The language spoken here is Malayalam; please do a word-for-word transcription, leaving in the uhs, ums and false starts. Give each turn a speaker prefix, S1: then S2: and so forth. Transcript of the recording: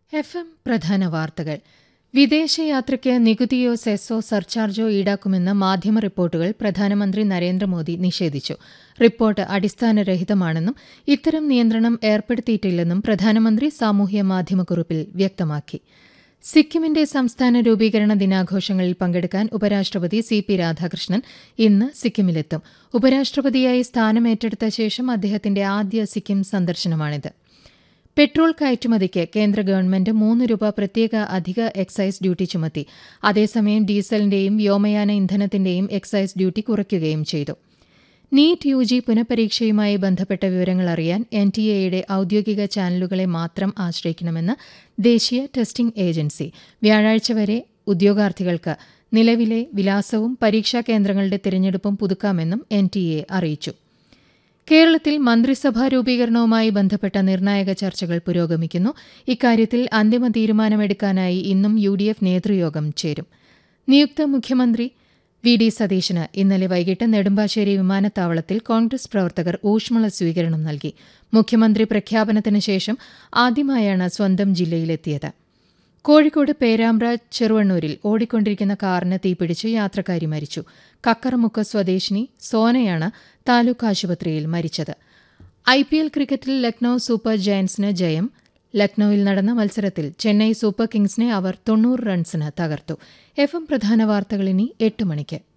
S1: എഫ് എം പ്രധാന വാർത്തകൾ. വിദേശയാത്രയ്ക്ക് നികുതിയോ സെസ്സോ സർചാർജോ ഈടാക്കുമെന്ന മാധ്യമ റിപ്പോർട്ടുകൾ പ്രധാനമന്ത്രി നരേന്ദ്രമോദി നിഷേധിച്ചു. റിപ്പോർട്ട് അടിസ്ഥാനരഹിതമാണെന്നും ഇത്തരം നിയന്ത്രണം ഏർപ്പെടുത്തിയിട്ടില്ലെന്നും പ്രധാനമന്ത്രി സാമൂഹ്യ മാധ്യമക്കുറിപ്പിൽ വ്യക്തമാക്കി. സിക്കിമിന്റെ സംസ്ഥാന രൂപീകരണ ദിനാഘോഷങ്ങളിൽ പങ്കെടുക്കാൻ ഉപരാഷ്ട്രപതി സി പി രാധാകൃഷ്ണൻ ഇന്ന് സിക്കിമിലെത്തും. ഉപരാഷ്ട്രപതിയായി സ്ഥാനമേറ്റെടുത്ത ശേഷം അദ്ദേഹത്തിന്റെ ആദ്യ സിക്കിം സന്ദർശനമാണിത്. പെട്രോൾ കയറ്റുമതിക്ക് കേന്ദ്ര ഗവൺമെന്റ് മൂന്ന് രൂപ പ്രത്യേക അധിക എക്സൈസ് ഡ്യൂട്ടി ചുമത്തി. അതേസമയം ഡീസലിന്റെയും വ്യോമയാന ഇന്ധനത്തിന്റെയും എക്സൈസ് ഡ്യൂട്ടി കുറയ്ക്കുകയും ചെയ്തു. നീറ്റ് യു ജി പുനഃപരീക്ഷയുമായി ബന്ധപ്പെട്ട വിവരങ്ങൾ അറിയാൻ എൻ ടി എയുടെ ഔദ്യോഗിക ചാനലുകളെ മാത്രം ആശ്രയിക്കണമെന്ന് ദേശീയ ടെസ്റ്റിംഗ് ഏജൻസി. വ്യാഴാഴ്ച വരെ ഉദ്യോഗാർത്ഥികൾക്ക് നിലവിലെ വിലാസവും പരീക്ഷാ കേന്ദ്രങ്ങളുടെ തിരഞ്ഞെടുപ്പും പുതുക്കാമെന്നും എൻ ടി എ അറിയിച്ചു. കേരളത്തിൽ മന്ത്രിസഭാ രൂപീകരണവുമായി ബന്ധപ്പെട്ട നിർണായക ചർച്ചകൾ പുരോഗമിക്കുന്നു. ഇക്കാര്യത്തിൽ അന്തിമ തീരുമാനമെടുക്കാനായി ഇന്നും യു ഡി എഫ് നേതൃയോഗം ചേരും. നിയുക്ത മുഖ്യമന്ത്രി വി ഡി സതീശന് ഇന്നലെ വൈകിട്ട് നെടുമ്പാശ്ശേരി വിമാനത്താവളത്തിൽ കോൺഗ്രസ് പ്രവർത്തകർ ഊഷ്മള സ്വീകരണം നൽകി. മുഖ്യമന്ത്രി പ്രഖ്യാപനത്തിന് ശേഷം ആദ്യമായാണ് സ്വന്തം ജില്ലയിലെത്തിയത്. കോഴിക്കോട് പേരാമ്പ്ര ചെറുവണ്ണൂരിൽ ഓടിക്കൊണ്ടിരിക്കുന്ന കാറിന് തീപിടിച്ച് യാത്രക്കാരി മരിച്ചു. കക്കറമുക്ക് സ്വദേശിനി സോനയാണ് താലൂക്ക് ആശുപത്രിയിൽ മരിച്ചത്. ഐ പി എൽ ക്രിക്കറ്റിൽ ലക്നൌ സൂപ്പർ ജയന്റ്സിന് ജയം. ലക്നൌവിൽ നടന്ന മത്സരത്തിൽ ചെന്നൈ സൂപ്പർ കിങ്സിനെ അവർ തൊണ്ണൂറ് റൺസിന് തകർത്തു. എഫ് എം പ്രധാന വാർത്തകൾ ഇനി എട്ട് മണിക്ക്.